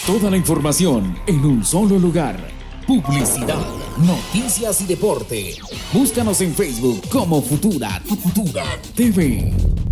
Toda la información en un solo lugar. Publicidad, noticias y deporte. Búscanos en Facebook como Futura TV.